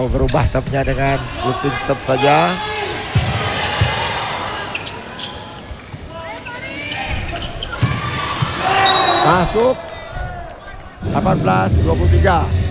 berubah serve-nya dengan floating serve saja. Masuk 18-23.